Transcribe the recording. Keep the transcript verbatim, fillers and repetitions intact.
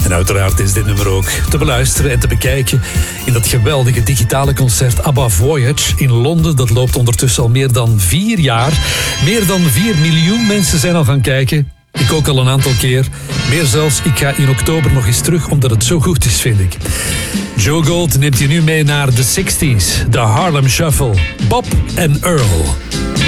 En uiteraard is dit nummer ook te beluisteren en te bekijken in dat geweldige digitale concert ABBA Voyage in Londen. Dat loopt ondertussen al meer dan vier jaar. Meer dan vier miljoen mensen zijn al gaan kijken. Ik ook al een aantal keer. Meer zelfs, ik ga in oktober nog eens terug, omdat het zo goed is, vind ik. Joe Gold neemt je nu mee naar de zestig's. De Harlem Shuffle. Bob en Earl.